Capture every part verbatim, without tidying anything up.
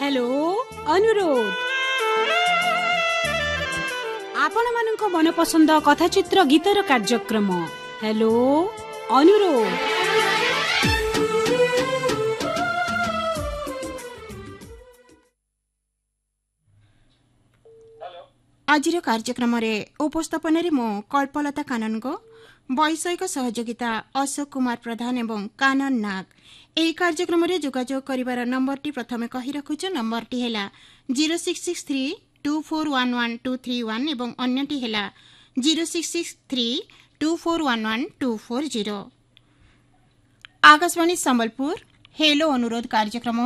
Hello अनुरोध आपण मानक मन पसंद कथाचित्र गीतर कार्यक्रम हेलो अनुरोध आजिर कार्यक्रम उपस्थापन मो कल्पलता कानन को वैषयिक सहयोगिता अशोक कुमार प्रधान एवं कानन नाग। यही कार्यक्रम जोगाजोग करिवार नंबरटी प्रथमे कहि रखुछु। नंबरटी हैला zero six six three to four one one two three one एवं अन्यटी हैला zero six six three to four one one two four zero. Akashvani Sambalpur hello अनुरोध कार्यक्रम।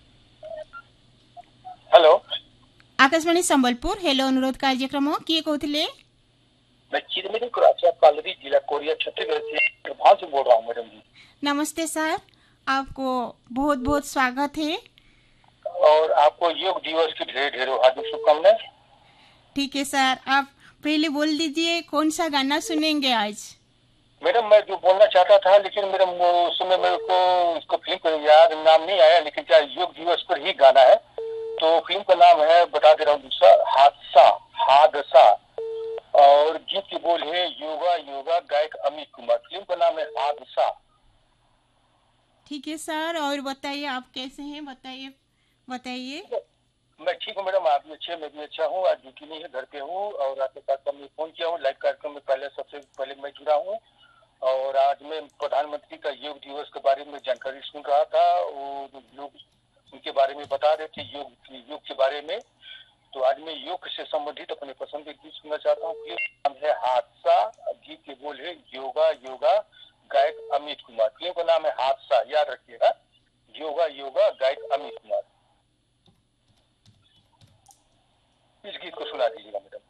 हेलो आकाशवाणी संबलपुर हेलो अनुरोध कार्यक्रम किए कहते? मैं चिरमिरी कुराचा पालरी जिला कोरिया छत्तीसगढ़ से वहां से बोल रहा हूँ मैडम जी। नमस्ते सर, आपको बहुत बहुत स्वागत है और आपको योग दिवस की ढेर ढेरों हार्दिक शुभकामनाएं। ठीक है सर, आप पहले बोल दीजिए कौन सा गाना सुनेंगे आज? मैडम मैं जो बोलना चाहता था लेकिन मेरे उस समय मेरे को इसको फिल्म को याद नाम नहीं आया, लेकिन क्या योग दिवस पर ही गाना है तो फिल्म का नाम है बता दे रहा हूँ दूसरा हादसा हादसा और गीत की बोल है योगा योगा गायक अमित कुमार। फिल्म का नाम है हादसा। ठीक है सर, और बताइए आप कैसे हैं? बताइए बताइए। मैं ठीक हूँ मैडम, आप भी अच्छे, मैं भी अच्छा हूँ। आज ड्यूटी नहीं है, घर पे हूँ और आपके साथ मैं फोन किया हूँ। लाइव कार्यक्रम में पहले सबसे पहले मैं जुड़ा हूँ और आज मैं प्रधानमंत्री का योग दिवस के बारे में जानकारी सुन रहा था। वो लोग उनके बारे में बता रहे थे योग योग के बारे में, तो आज मैं योग से संबंधित अपने पसंद के गीत सुनना चाहता हूँ। फिल्म नाम है हादसा, गीत के बोल है योगा योगा गायक अमित कुमार। फिल्म का नाम है हादसा, याद रखिएगा, योगा योगा गायक अमित कुमार। इस गीत को सुना दीजिएगा मैडम।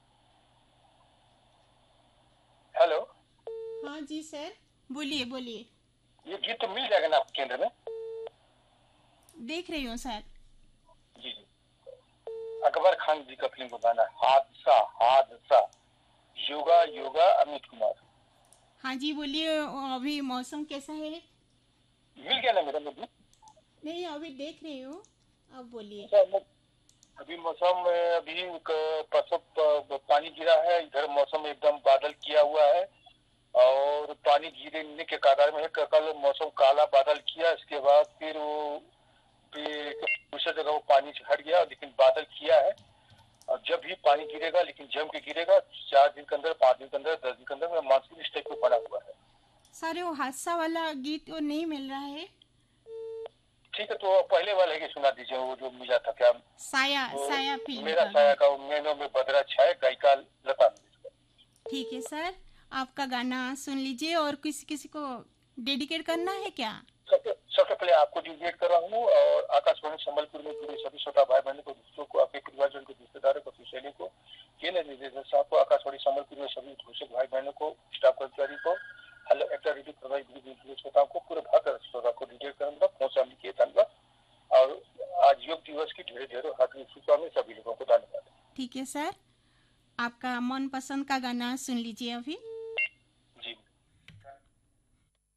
हेलो हाँ जी सर, बोलिए बोलिए। ये गीत तो मिल जाएगा ना आपके केंद्र में? देख रही हूँ सर। जी जी, अकबर खान जी का फिल्म का गाना हादसा हादसा योगा योगा अमित कुमार। हाँ जी बोलिए। अभी मौसम कैसा है? मिल गया ना मेरा अभी? नहीं, अभी देख रही हूँ, अब बोलिए। अभी मौसम अभी परसों पानी गिरा है, इधर मौसम एकदम बादल किया हुआ है और पानी गिरने के कगार में है। कल मौसम काला बादल किया, इसके बाद फिर वो दूसरी जगह वो पानी से हट गया, लेकिन बादल किया है और जब भी पानी गिरेगा लेकिन जम के गिरेगा। चार दिन के अंदर, पाँच दिन के अंदर, दस दिन के अंदर मानसून इस टाइप में बना हुआ है। सर वो हादसा वाला गीत वो नहीं मिल रहा है। ठीक है, तो पहले वाले की सुना दीजिए, वो जो मिला था क्या? साया साया फिल्म मेरा का साया का मैनों में बदरा छाए, गायिका लता। ठीक है सर, आपका गाना सुन लीजिए। और किसी किसी को डेडिकेट करना है क्या? सबसे पहले आपको डेडिकेट कर रहा हूँ और आकाशवाणी संबलपुर में जुड़े सभी श्रोता भाई बहनों को, दोस्तों को, आपके परिवारजन को, रिश्तेदारों को, सहेलियों को, केंद्र निदेशक साहब को, आकाशवाणी संबलपुर में सभी घोषक भाई बहनों को, स्टाफ कर्मचारी को, हेलो एक्टर रेडियो प्रभारी श्रोताओं को, पूरे भारत श्रोता को डेडिकेट करूंगा। पहुंचाने के धन्यवाद और आज योग दिवस की ढेर ढेरों हार्दिक शुभकामनाएं सभी लोगों को। धन्यवाद। ठीक है सर, आपका मन पसंद का गाना सुन लीजिए अभी।